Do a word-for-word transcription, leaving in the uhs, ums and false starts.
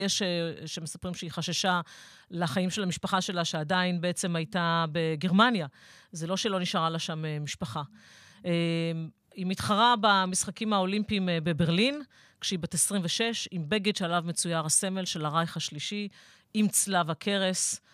יש שמספרים שהיא חששה לחיים של המשפחה שלה, שעדיין בעצם הייתה בגרמניה. זה לא שלא נשארה לה שם משפחה. היא מתחרה במשחקים האולימפיים בברלין, כשהיא בת עשרים ושש, עם בגד שעליו מצויר הסמל של הרייך השלישי, עם צלב הקרס,